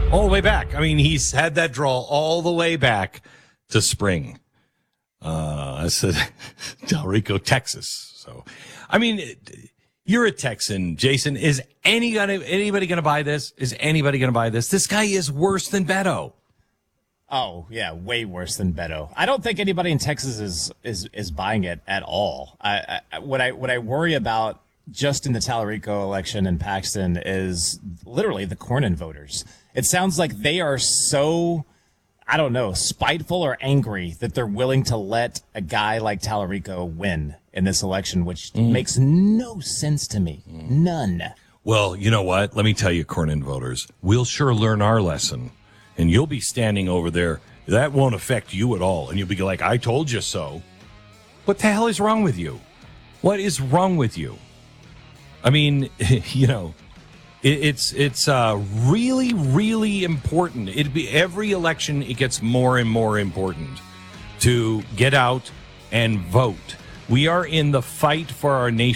All the way back. I mean, he's had that draw all the way back to spring. I said Del Rico, Texas. So, I mean, you're a Texan, Jason. Is anybody going to buy this? Is anybody going to buy this? This guy is worse than Beto. Oh, yeah, way worse than Beto. I don't think anybody in Texas is buying it at all. What I worry about just in the Tallarico election in Paxton is literally the Cornyn voters. It sounds like they are so, I don't know, spiteful or angry that they're willing to let a guy like Tallarico win in this election, which makes no sense to me. None. Well, you know what? Let me tell you, Cornyn voters, we'll sure learn our lesson. And you'll be standing over there. That won't affect you at all. And you'll be like, I told you so. What the hell is wrong with you? What is wrong with you? I mean, you know, it's really, really important. It'd be every election, it gets more and more important to get out and vote. We are in the fight for our nation.